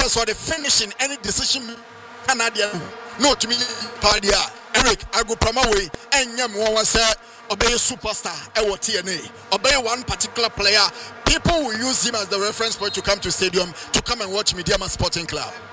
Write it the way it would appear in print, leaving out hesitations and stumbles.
that's what the finishing any decision Canadian. No to me, Padia. Eric, I go Pramaway, and Yam was said, obey superstar, TNA, obey one particular player. People will use him as the reference point to come to stadium to come and watch Mediama Sporting Club.